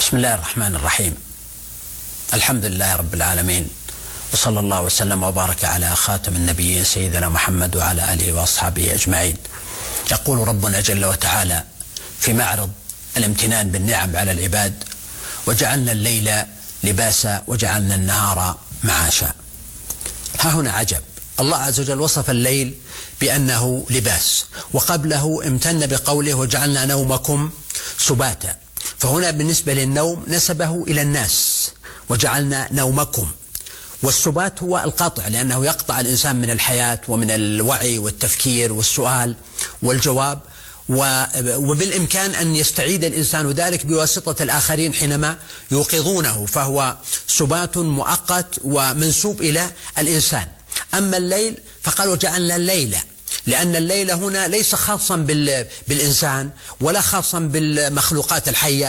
بسم الله الرحمن الرحيم. الحمد لله رب العالمين، وصلى الله وسلم وبارك على خاتم النبيين سيدنا محمد وعلى آله وأصحابه أجمعين. يقول ربنا جل وتعالى في معرض الامتنان بالنعم على العباد: وجعلنا الليل لباسا وجعلنا النهار معاشا. ها هنا عجب، الله عز وجل وصف الليل بأنه لباس، وقبله امتن بقوله: وجعلنا نومكم سباتا. فهنا بالنسبة للنوم نسبه إلى الناس، وجعلنا نومكم. والسبات هو القطع، لأنه يقطع الإنسان من الحياة ومن الوعي والتفكير والسؤال والجواب، وبالإمكان أن يستعيد الإنسان ذلك بواسطة الآخرين حينما يوقظونه، فهو سبات مؤقت ومنسوب إلى الإنسان. أما الليل فقال: وجعلنا الليل، لأن الليل هنا ليس خاصا بالإنسان ولا خاصا بالمخلوقات الحية،